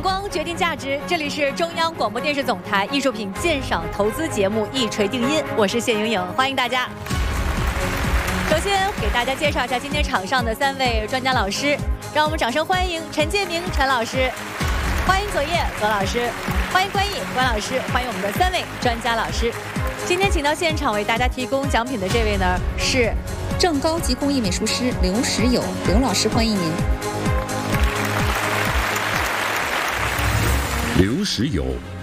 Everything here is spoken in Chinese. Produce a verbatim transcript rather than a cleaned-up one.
眼光决定价值，这里是中央广播电视总台艺术品鉴赏投资节目《一锤定音》，我是谢莹莹，欢迎大家。首先给大家介绍一下今天场上的三位专家老师，让我们掌声欢迎陈建明陈老师，欢迎左叶左老师，欢迎关毅关老师，欢迎我们的三位专家老师。今天请到现场为大家提供奖品的这位呢是正高级工艺美术师刘石友，刘老师，欢迎您。 刘石友，